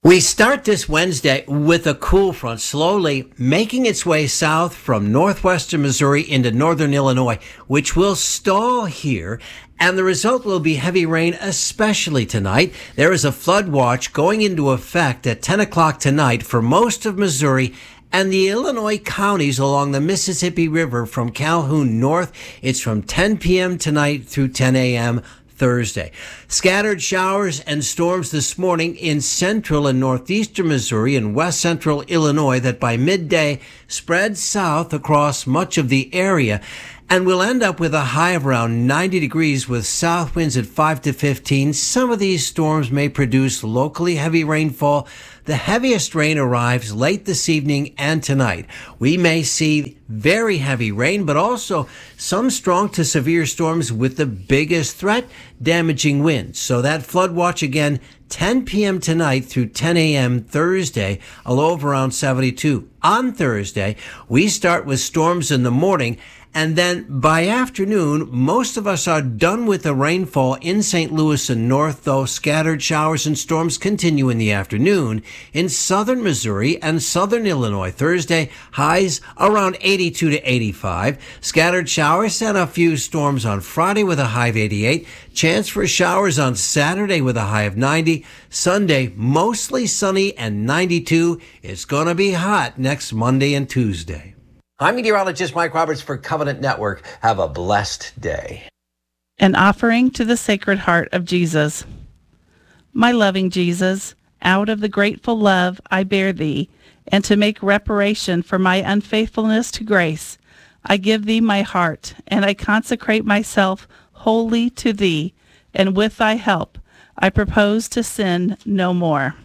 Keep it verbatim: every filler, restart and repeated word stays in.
We start this Wednesday with a cool front slowly making its way south from northwestern Missouri into northern Illinois, which will stall here. And the result will be heavy rain, especially tonight. There is a flood watch going into effect at ten o'clock tonight for most of Missouri and the Illinois counties along the Mississippi River from Calhoun north. It's from ten p.m. tonight through ten a.m. Thursday. Scattered showers and storms this morning in central and northeastern Missouri and west central Illinois that by midday spread south across much of the area. And we'll end up with a high of around ninety degrees with south winds at five to fifteen. Some of these storms may produce locally heavy rainfall. The heaviest rain arrives late this evening and tonight. We may see very heavy rain, but also some strong to severe storms with the biggest threat, damaging winds. So that flood watch again, ten p.m. tonight through ten a.m. Thursday, a low of around seventy-two. On Thursday, we start with storms in the morning. And then by afternoon, most of us are done with the rainfall in Saint Louis and north, though scattered showers and storms continue in the afternoon. In southern Missouri and southern Illinois, Thursday, highs around eighty-two to eighty-five. Scattered showers and a few storms on Friday with a high of eighty-eight. Chance for showers on Saturday with a high of ninety. Sunday, mostly sunny and ninety-two. It's going to be hot next Monday and Tuesday. I'm meteorologist Mike Roberts for Covenant Network. Have a blessed day. An offering to the Sacred Heart of Jesus. My loving Jesus, out of the grateful love I bear thee, and to make reparation for my unfaithfulness to grace, I give thee my heart, and I consecrate myself wholly to thee, and with thy help I propose to sin no more.